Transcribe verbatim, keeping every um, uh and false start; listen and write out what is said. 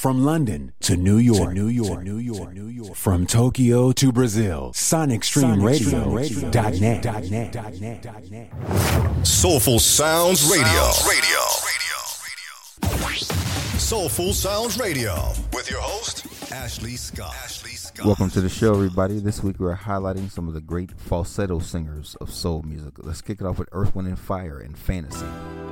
From London to New York, to New York, to New York, to New York. From Tokyo to Brazil, Sonic Stream Radio dot net. Soulful Sounds Radio. Radio. Soulful Sounds Radio with your host Ashley Scott. Ashley Scott. Welcome to the show, everybody. This week we're highlighting some of the great falsetto singers of soul music. Let's kick it off with Earth, Wind and Fire and Fantasy.